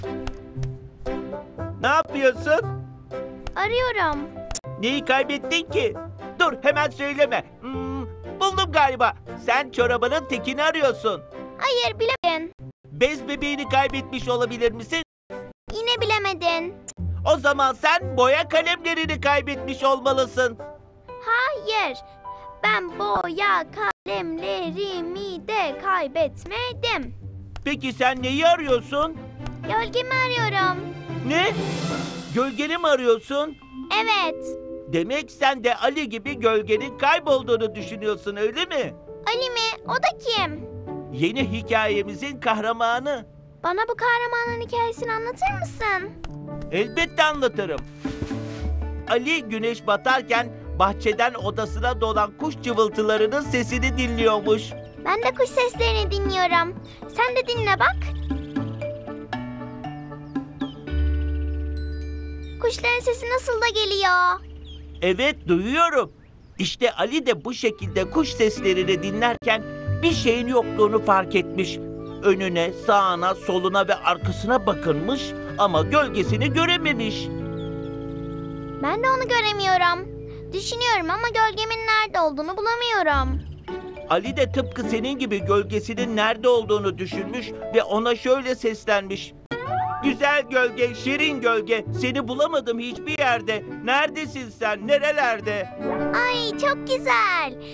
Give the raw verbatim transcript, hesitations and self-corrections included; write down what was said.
Ne yapıyorsun? Arıyorum. Neyi kaybettin ki? Dur, hemen söyleme. Hmm, buldum galiba. Sen çorabının tekini arıyorsun. Hayır, bilemedin. Bez bebeğini kaybetmiş olabilir misin? Yine bilemedin. O zaman sen boya kalemlerini kaybetmiş olmalısın. Hayır. Ben boya kalemlerimi de kaybetmedim. Peki sen neyi arıyorsun? Gölgemi arıyorum. Ne? Gölgeni mi arıyorsun? Evet. Demek sen de Ali gibi gölgenin kaybolduğunu düşünüyorsun, öyle mi? Ali mi? O da kim? Yeni hikayemizin kahramanı. Bana bu kahramanın hikayesini anlatır mısın? Elbette anlatırım. Ali güneş batarken bahçeden odasına dolan kuş cıvıltılarının sesini dinliyormuş. Ben de kuş seslerini dinliyorum. Sen de dinle bak. Kuşların sesi nasıl da geliyor. Evet, duyuyorum. İşte Ali de bu şekilde kuş seslerini dinlerken bir şeyin yokluğunu fark etmiş. Önüne, sağına, soluna ve arkasına bakınmış ama gölgesini görememiş. Ben de onu göremiyorum. Düşünüyorum ama gölgemin nerede olduğunu bulamıyorum. Ali de tıpkı senin gibi gölgesinin nerede olduğunu düşünmüş ve ona şöyle seslenmiş. Güzel gölge, şirin gölge, seni bulamadım hiçbir yerde. Neredesin sen, nerelerde? Ay çok güzel.